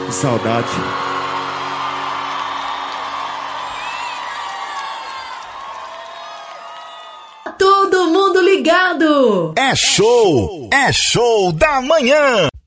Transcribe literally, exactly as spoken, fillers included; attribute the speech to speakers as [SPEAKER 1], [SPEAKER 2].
[SPEAKER 1] Que saudade.
[SPEAKER 2] Todo mundo ligado!
[SPEAKER 3] É show! É show da manhã!